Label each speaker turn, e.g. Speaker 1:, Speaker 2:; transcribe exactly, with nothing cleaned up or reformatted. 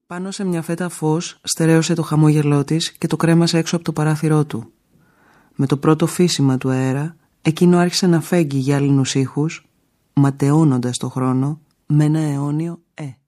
Speaker 1: Πάνω σε μια φέτα φως στερέωσε το χαμόγελό της και το κρέμασε έξω από το παράθυρό του. Με το πρώτο φύσιμα του αέρα, εκείνο άρχισε να φέγγει γυάλινους ήχους, ματαιώνοντας το χρόνο με ένα αιώνιο «ε».